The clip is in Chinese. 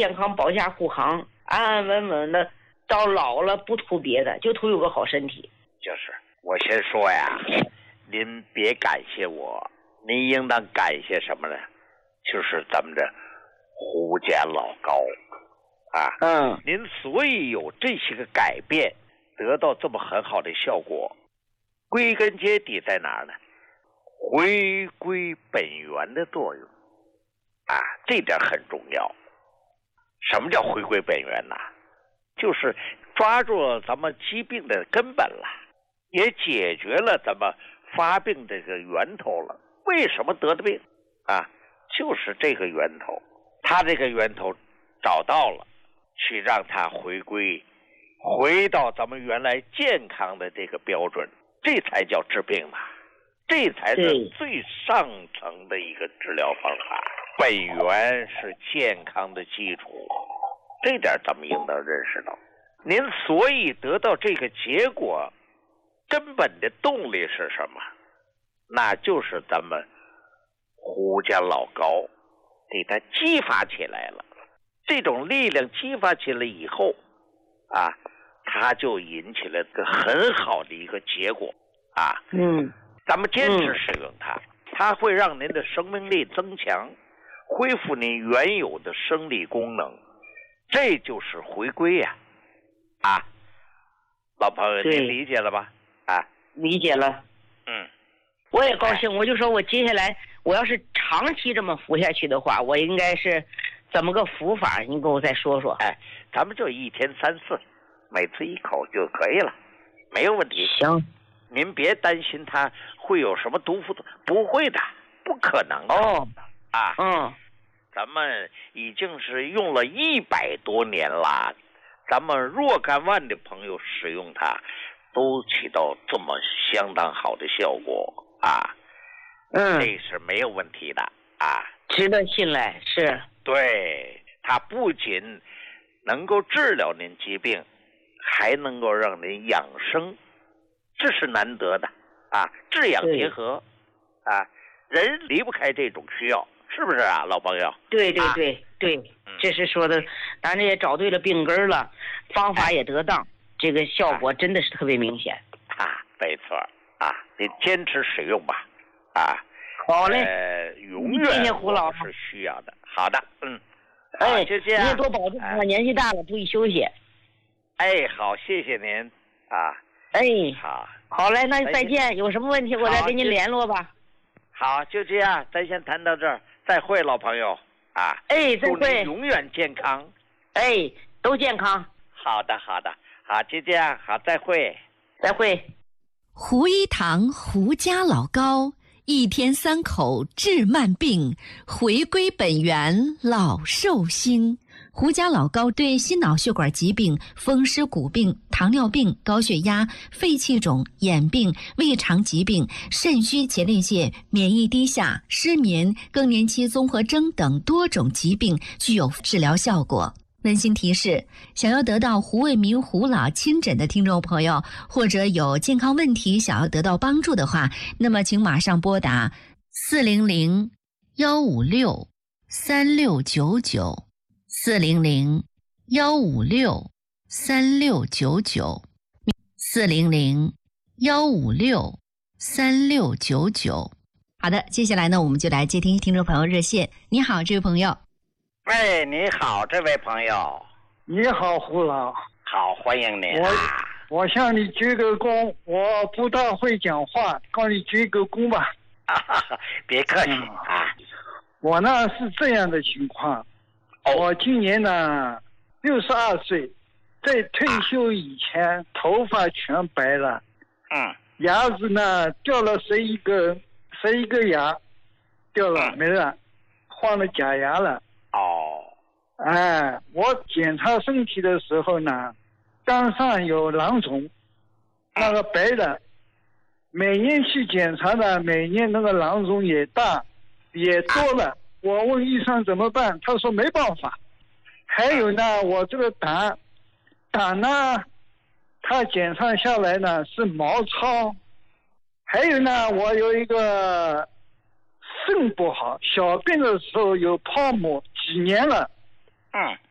健康保驾护航，安安稳稳的到老了，不图别的，就图有个好身体。 就是我先说呀，您别感谢我，您应当感谢什么呢？就是咱们的胡家老高啊，您所以有这些个改变，得到这么很好的效果，归根结底在哪儿呢？回归本源的作用啊，这点很重要。什么叫回归本源呢？就是抓住了咱们疾病的根本了，也解决了咱们发病这个源头了。为什么得的病啊？就是这个源头，他这个源头找到了，去让他回到咱们原来健康的这个标准，这才叫治病嘛，这才是最上层的一个治疗方法。本源是健康的基础，这点咱们应当认识到。您所以得到这个结果，根本的动力是什么？那就是咱们胡家老高给他激发起来了。这种力量激发起来以后啊，他就引起了个很好的一个结果啊。咱们坚持使用它，它会让您的生命力增强，恢复您原有的生理功能，这就是回归呀！啊，老朋友，您理解了吧？啊， 理解了。我也高兴。我就说我接下来我要是长期这么服下去的话，我应该是怎么个服法？您给我再说说。 咱们就1天3次，每次1口就可以了，没有问题。 行， 您别担心它会有什么毒副作用，不会的，不可能的。咱们已经是用了100多年了，咱们若干万的朋友使用它，都起到这么相当好的效果啊。这是没有问题的啊， 值得信赖。是， 对，它不仅能够治疗您疾病，还能够让您养生，这是难得的啊，治养结合啊，人离不开这种需要，是不是啊，老朋友？ 对，这是说的，咱这也找对了病根了，方法也得当，这个效果真的是特别明显没错啊，你坚持使用吧啊。 好嘞， 永远谢谢胡老是需要的。好的，就这样。 您也多保重啊，年纪大了注意休息。 好，谢谢您啊。 好嘞，那再见。有什么问题我再跟您联络吧。 好，就这样，咱先谈到这儿，再会，老朋友啊。 再祝会。 您永远健康。 都健康。 好的，好，就这样，好，再会。 再会。 胡一堂胡家老高，1天3口治慢病，回归本源老寿星。胡家老高对心脑血管疾病、风湿骨病、糖尿病、高血压、肺气肿、眼病、胃肠疾病、肾虚前列腺、免疫低下、失眠、更年期综合征等多种疾病具有治疗效果。温馨提示：想要得到胡卫民胡老亲诊的听众朋友，或者有健康问题想要得到帮助的话，那么请马上拨打400-156-3699 400-156-3699 400-156-3699。好的，接下来呢，我们就来接听听众朋友热线。你好，这位朋友。 你好，这位朋友。 你好，胡老。 好，欢迎您。 我向你鞠个躬，我不大会讲话，告你鞠个躬吧。 别客气我呢是这样的情况，我今年呢62岁，在退休以前头发全白了，牙子呢掉了11个牙，掉了没了，换了假牙了。我检查身体的时候呢，肝上有囊肿，那个白的，每年去检查呢，每年那个囊肿也大，也多了。我问医生怎么办，他说没办法。还有呢，我这个胆呢，他检查下来呢是毛糙。还有呢，我有一个肾不好，小便的时候有泡沫，几年了。